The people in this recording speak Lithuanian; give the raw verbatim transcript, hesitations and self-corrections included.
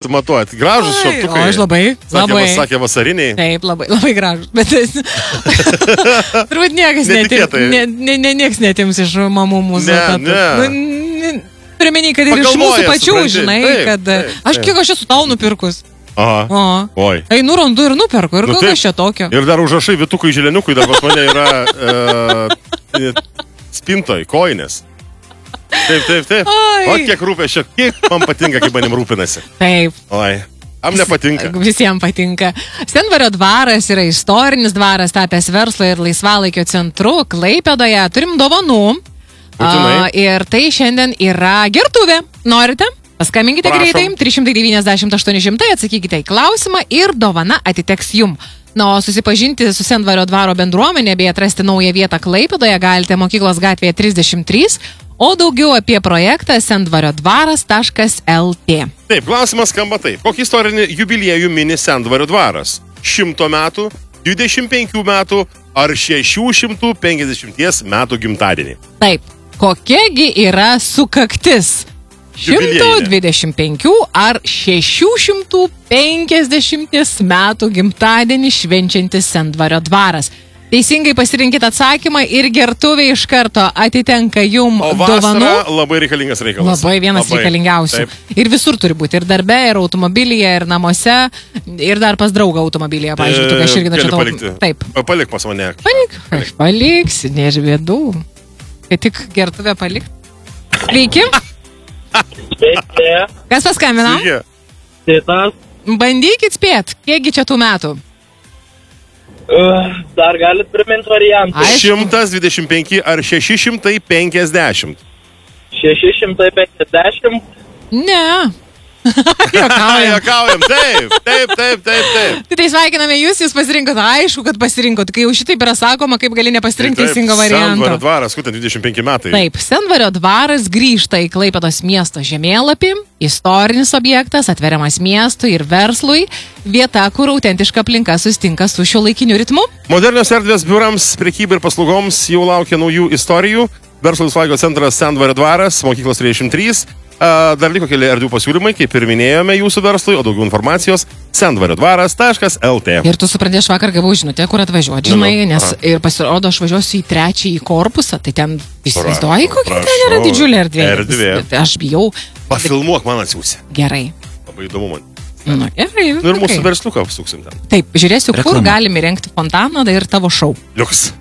matuojat? Gražus šortukai? O, aš labai, labai. Sakė, sakė vasariniai. Taip, labai, labai gražus. Bet turbūt niekas netims, ne, ne, ne, nieks netims iš mamų mūsų. Ne, ne. Turiuomenį, kad ir iš mūsų pačių, žinai, kad aš kiek aš esu tau nupirkus. Aha. Oi. Tai nurandu ir nuperku. Ir gal aš čia tokio. Ir dar užrašai Vitukai Žileniukui, dar pas mane yra e, spintoj, koinės. Taip, taip, taip. Oi. O kiek rūpešio, kiek man patinka, kaip manim rūpinasi. Taip. Oi. Am nepatinka. Visiems patinka. Senvario dvaras yra istorinis dvaras, tapęs verslo ir laisvalaikio centru Klaipėdoje. Turim dovanų. A, ir tai šiandien yra gertuvė. Norite? Paskambinkite greitai, trys šimtai devyniasdešimt aštuoni šimtai, atsakykite į klausimą ir dovana atiteks jum. Na, o susipažinti su Senvario dvaro bendruomenė bei atrasti naują vietą Klaipėdoje galite Mokyklos gatvėje trisdešimt trys, o daugiau apie projektą sendvario dvaras taškas el tė. Taip, klausimas skamba taip. Kokį istorinį jubiliejų mini Sendvario dvaras? Šimto metų, dvidešimt penkių metų ar šešių šimtų penkiasdešimties metų gimtadienį? Taip, kokiagi yra sukaktis? šimto dvidešimt penkių ar šešių šimtų penkiasdešimties metų gimtadienį švenčiantis Sendvario dvaras. Teisingai pasirinkite atsakymą ir gertuvė iš karto atitenka jum dovanų. O vasara labai reikalingas reikalas. Labai vienas labai reikalingiausių. Taip. Ir visur turi būti. Ir darbe, ir automobilyje, ir namuose, ir dar pas draugą automobilyje. Pavyzdžiui, tu kažkaip norėčiau tau... palikti. Taip. Palik pas mane. Palik. Aš paliksiu, nėra bėdų. Kai tik gertuvę palik. Sveiki. Kas paskambino? Titas. Bandykit spėt, kiekgi čia tų metų? Uh, dar galit priminti variantą. šimtas dvidešimt penki ar šeši šimtai penkiasdešimt? šeši šimtai penkiasdešimt? Ne. Jokaujam. Jokaujam, taip, taip, taip, taip, taip. Tai tai sveikiname jūs, jūs pasirinkot, aišku, kad pasirinkot. Kai jau šitaip yra sakoma, kaip gali nepasirinkti teisingo varianto. Sendvario dvaras, kur ten dvidešimt penki metai. Taip, Sendvario dvaras grįžta į Klaipėdos miesto žemėlapį. Istorinis objektas, atveriamas miestui ir verslui. Vieta, kur autentiška aplinka sustinka su šiuolaikiniu ritmu. Modernios erdvės biurams, prekybai ir paslaugoms jau laukia naujų istorijų. Verslo laisvalaikio centras Sendvario dvaras, Mokyklos trisdešimt trys. Dar liko keli erdvių pasiūlymai, kaip ir minėjome jūsų verslui, o daugiau informacijos sendvario dvaras taškas el tė. Ir tu supranti, aš vakar gavau žinutę, kur atvažiuoti, žinai, nes aha. Ir pasirodo, aš važiuosiu į trečiąjį korpusą, tai ten įsivaizduoji, kokia ten yra didžiulė erdvė. Erdvė. Aš bijau. Pafilmuok man atsiųsi. Gerai. Labai įdomu man. Nu, gerai. Nu ir mūsų versliuką apsuksim ten. Taip, žiūrėsiu, Reklama. Kur galime rengti fontaną ir tavo šou. Liuks.